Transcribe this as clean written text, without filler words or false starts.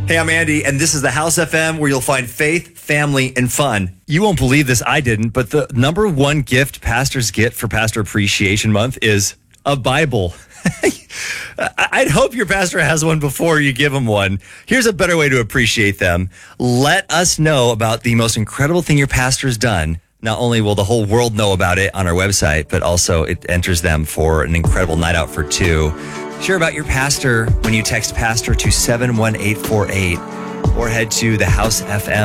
Hey, I'm Andy, and this is the House FM, where you'll find faith, family, and fun. You won't believe this, I didn't, but the number one gift pastors get for Pastor Appreciation Month is a Bible. I'd hope your pastor has one before you give them one. Here's a better way to appreciate them. Let us know about the most incredible thing your pastor's done. Not only will the whole world know about it on our website, but also it enters them for an incredible night out for two. Share about your pastor when you text pastor to 71848 or head to the House FM